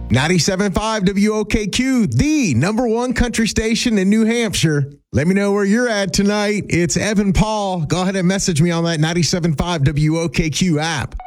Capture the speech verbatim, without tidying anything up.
ninety-seven point five W O K Q, the number one country station in New Hampshire. Let me know where you're at tonight. It's Evan Paul. Go ahead and message me on that ninety-seven point five W O K Q app.